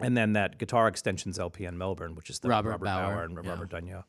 And then that Guitar Extensions LP in Melbourne, which is the Robert Bauer, and yeah. Robert Dugno.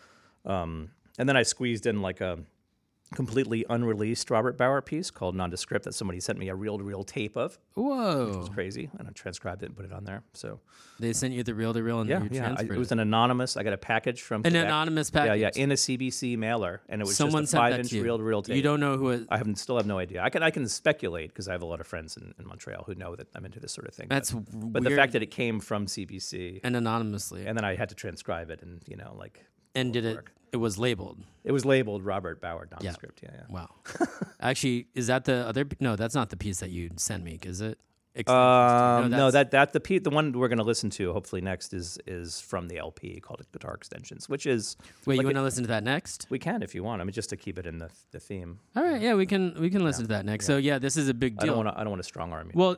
And then I squeezed in like a completely unreleased Robert Bauer piece called Nondescript that somebody sent me a reel-to-reel tape of. Whoa. Which was crazy. And I transcribed it and put it on there. So They sent you the reel-to-reel and you transferred it was an anonymous. I got a package from an Quebec. anonymous package. Yeah, in a CBC mailer, and it was Someone just a sent that 5-inch to you. reel-to-reel tape. You don't know who it. Still have no idea. I can speculate because I have a lot of friends in Montreal who know that I'm into this sort of thing. That's but the weird. fact that it came from CBC And anonymously. and then I had to transcribe it, and And did it? work. It was labeled. It was labeled Robert Bauer Nondescript. Yeah. Wow. Actually, is that the other? No, that's not the piece that you sent me. Is it? No, the one we're going to listen to hopefully next is from the LP called Guitar Extensions, which is. Wait, you want to listen to that next? We can if you want. I mean, just to keep it in the theme. All right, yeah, we can listen to that next. So yeah, this is a big deal. I don't want to strong arm you. Well,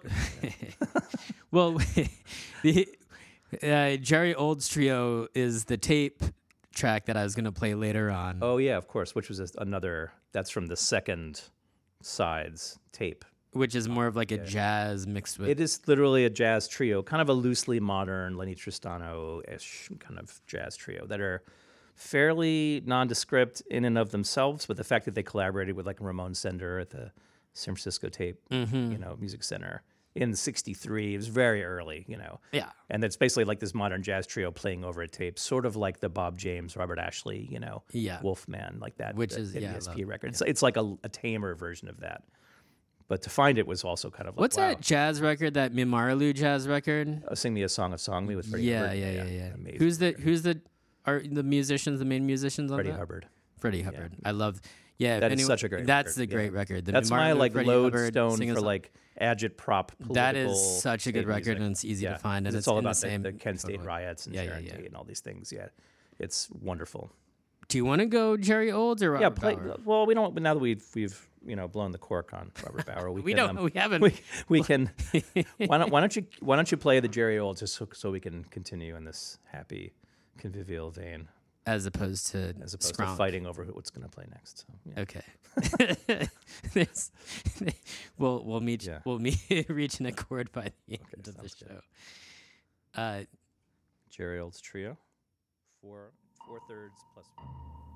well, the Jerry Old's Trio is the tape track that I was going to play later on. Oh yeah, of course. Which was another. That's from the second side's tape. Which is more of like a jazz mixed with. It is literally a jazz trio, kind of a loosely modern Lenny Tristano-ish kind of jazz trio that are fairly nondescript in and of themselves, but the fact that they collaborated with like Ramon Sender at the San Francisco Tape, Music Center in '63, it was very early, Yeah. And it's basically like this modern jazz trio playing over a tape, sort of like the Bob James, Robert Ashley, Wolfman, like that. Which is ESP record. It's like a tamer version of that. But to find it was also kind of like, What's wow. that jazz record? That Mimarlu jazz record? Sing Me a Song of Song Me with Freddie Hubbard. Yeah. Amazing. Who's the musicians? The main musicians on Freddie that? Hubbard. Freddie Hubbard. I love. Yeah, That is such a great That's record. the great record. The That's my Mimarlu, like Freddie Hubbard lodestone sing a for song. like agitprop political. That is such a good state record, music. and it's easy to find, and it's all in about the same the Kent State equivalent. riots and Yeah, Sharon yeah. Tate and all these things. Yeah, it's wonderful. Do you want to go Jerry Olds or Robert Bauer? Well, we don't. Now that we've blown the cork on Robert Bauer, We haven't. We can. Why don't you play the Jerry Olds just so we can continue in this happy, convivial vein As opposed to Skronk. fighting over what's going to play next. So, yeah. Okay. We'll meet. Yeah. We'll reach an accord by the end of the show. Jerry Olds Trio, 4/3 plus 1.